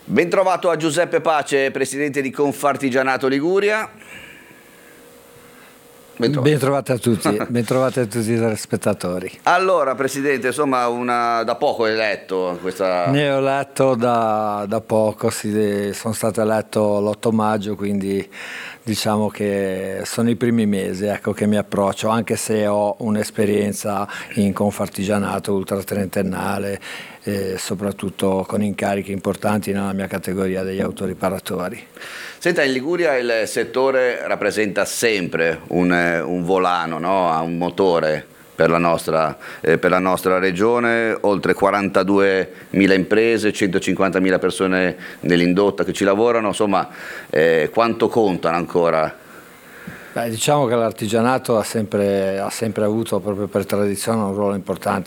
Bentrovato a Giuseppe Pace, presidente di Confartigianato Liguria. Bentrovati a tutti, bentrovati a tutti i telespettatori. Allora, presidente, insomma, da poco è eletto questa... Ne ho letto da poco, sono stato eletto l'8 maggio, quindi diciamo che sono i primi mesi, ecco, che mi approccio, anche se ho un'esperienza in Confartigianato ultratrentennale, soprattutto con incarichi importanti nella mia categoria degli autoriparatori. Senta, in Liguria il settore rappresenta sempre un volano, no? Un motore per la nostra regione, oltre 42.000 imprese, 150.000 persone nell'indotto che ci lavorano, insomma, quanto contano ancora? Diciamo che l'artigianato ha sempre avuto, proprio per tradizione, un ruolo importante